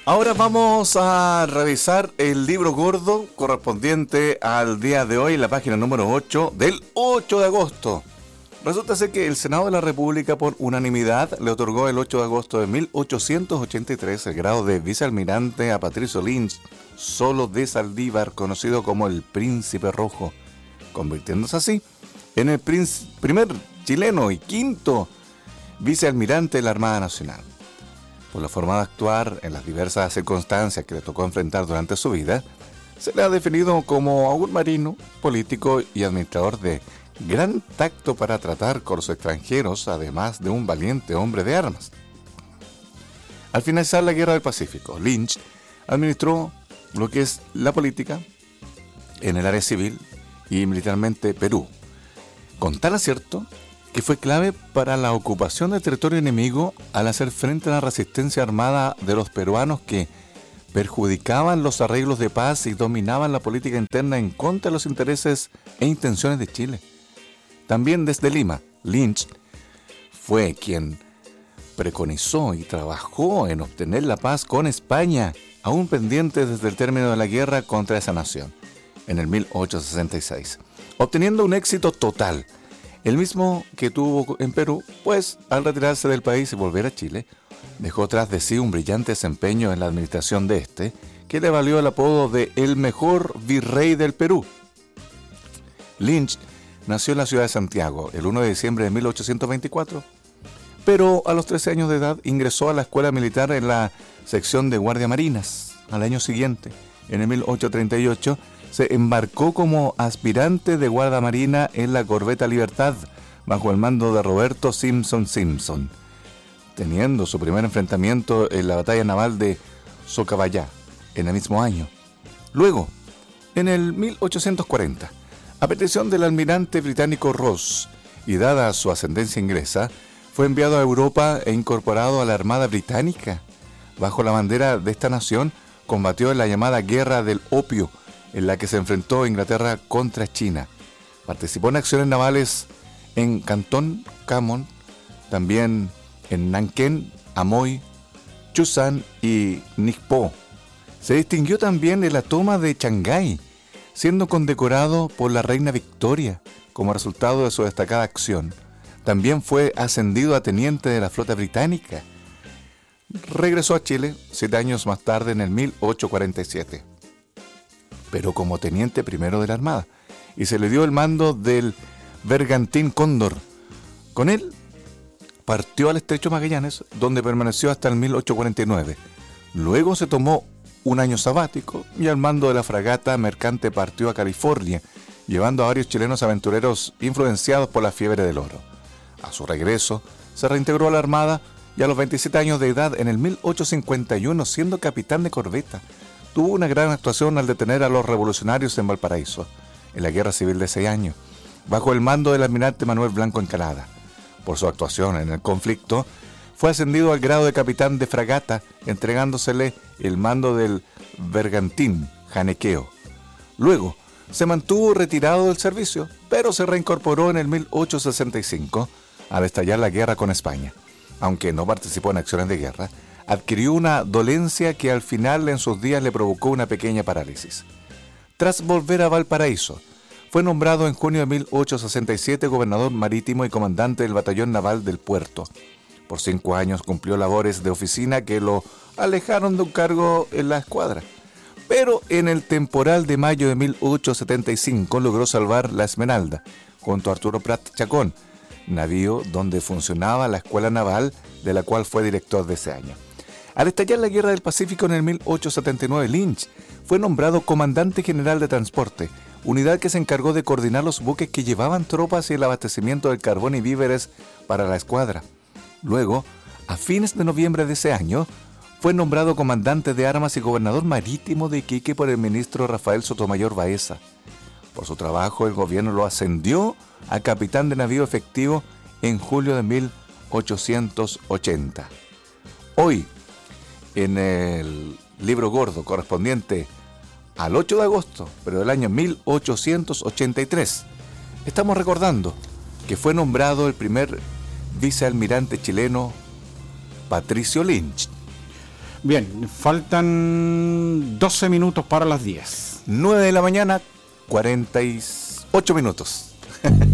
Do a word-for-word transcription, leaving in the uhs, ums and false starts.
Ahora vamos a revisar el libro gordo correspondiente al día de hoy, la página número ocho del ocho de agosto. Resulta ser que el Senado de la República por unanimidad le otorgó el ocho de agosto de mil ochocientos ochenta y tres el grado de vicealmirante a Patricio Lynch, solo de Saldívar, conocido como el Príncipe Rojo, convirtiéndose así en el príncipe, primer chileno y quinto vicealmirante de la Armada Nacional. Por la forma de actuar en las diversas circunstancias que le tocó enfrentar durante su vida, se le ha definido como un marino, político y administrador de gran tacto para tratar con los extranjeros, además de un valiente hombre de armas. Al finalizar la Guerra del Pacífico, Lynch administró lo que es la política en el área civil y militarmente Perú, con tal acierto que fue clave para la ocupación del territorio enemigo al hacer frente a la resistencia armada de los peruanos que perjudicaban los arreglos de paz y dominaban la política interna en contra de los intereses e intenciones de Chile. También desde Lima, Lynch fue quien preconizó y trabajó en obtener la paz con España, aún pendiente desde el término de la guerra contra esa nación, en el mil ochocientos sesenta y seis, obteniendo un éxito total. El mismo que tuvo en Perú, pues al retirarse del país y volver a Chile, dejó tras de sí un brillante desempeño en la administración de este, que le valió el apodo de el mejor virrey del Perú. Lynch nació en la ciudad de Santiago el primero de diciembre de mil ochocientos veinticuatro, pero a los trece años de edad ingresó a la escuela militar en la sección de Guardia Marinas. Al año siguiente, en el mil ochocientos treinta y ocho, se embarcó como aspirante de guardamarina en la corbeta Libertad, bajo el mando de Roberto Simpson Simpson, teniendo su primer enfrentamiento en la batalla naval de Socabaya en el mismo año. Luego, en el mil ochocientos cuarenta, a petición del almirante británico Ross y dada su ascendencia inglesa, fue enviado a Europa e incorporado a la Armada Británica. Bajo la bandera de esta nación, combatió en la llamada Guerra del Opio, en la que se enfrentó Inglaterra contra China. Participó en acciones navales en Cantón, Camon, también en Nankén, Amoy, Chusan y Nikpo. Se distinguió también en la toma de Shanghái, siendo condecorado por la reina Victoria como resultado de su destacada acción. También fue ascendido a teniente de la flota británica. Regresó a Chile siete años más tarde, en el mil ochocientos cuarenta y siete. Pero como teniente primero de la Armada, y se le dio el mando del Bergantín Cóndor. Con él partió al Estrecho Magallanes, donde permaneció hasta el mil ochocientos cuarenta y nueve. Luego se tomó un año sabático y al mando de la fragata mercante partió a California, llevando a varios chilenos aventureros influenciados por la fiebre del oro. A su regreso, se reintegró a la Armada y a los veintisiete años de edad, en el mil ochocientos cincuenta y uno, siendo capitán de corbeta, tuvo una gran actuación al detener a los revolucionarios en Valparaíso, en la Guerra Civil de seis años, bajo el mando del almirante Manuel Blanco Encalada. Por su actuación en el conflicto, fue ascendido al grado de capitán de fragata, entregándosele el mando del Bergantín Janequeo. Luego, se mantuvo retirado del servicio, pero se reincorporó en el mil ochocientos sesenta y cinco, al estallar la guerra con España. Aunque no participó en acciones de guerra, adquirió una dolencia que al final en sus días le provocó una pequeña parálisis. Tras volver a Valparaíso, fue nombrado en junio de mil ochocientos sesenta y siete gobernador marítimo y comandante del batallón naval del puerto. Por cinco años cumplió labores de oficina que lo alejaron de un cargo en la escuadra. Pero en el temporal de mayo de mil ochocientos setenta y cinco logró salvar la Esmeralda, junto a Arturo Prat Chacón, navío donde funcionaba la escuela naval, de la cual fue director de ese año. Al estallar la Guerra del Pacífico en el mil ochocientos setenta y nueve, Lynch fue nombrado comandante general de transporte, unidad que se encargó de coordinar los buques que llevaban tropas y el abastecimiento de carbón y víveres para la escuadra. Luego, a fines de noviembre de ese año, fue nombrado comandante de armas y gobernador marítimo de Iquique por el ministro Rafael Sotomayor Baeza. Por su trabajo, el gobierno lo ascendió a capitán de navío efectivo en julio de mil ochocientos ochenta. Hoy, en el libro gordo correspondiente al ocho de agosto, pero del año mil ochocientos ochenta y tres, estamos recordando que fue nombrado el primer vicealmirante chileno Patricio Lynch. Bien, faltan doce minutos para las diez. nueve de la mañana, cuarenta y ocho minutos.